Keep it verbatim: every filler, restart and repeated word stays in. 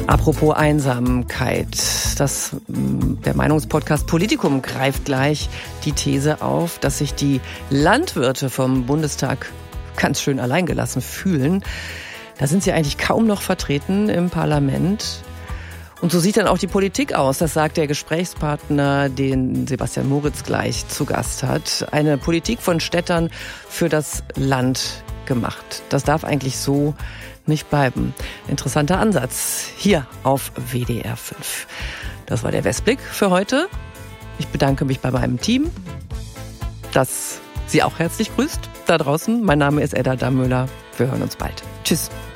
Apropos Einsamkeit, das, der Meinungspodcast Politikum greift gleich die These auf, dass sich die Landwirte vom Bundestag ganz schön alleingelassen fühlen. Da sind sie eigentlich kaum noch vertreten im Parlament. Und so sieht dann auch die Politik aus, das sagt der Gesprächspartner, den Sebastian Moritz gleich zu Gast hat. Eine Politik von Städtern für das Land gemacht. Das darf eigentlich so nicht bleiben. Interessanter Ansatz hier auf W D R fünf. Das war der Westblick für heute. Ich bedanke mich bei meinem Team, das Sie auch herzlich grüßt da draußen. Mein Name ist Edda Dammöller. Wir hören uns bald. Tschüss.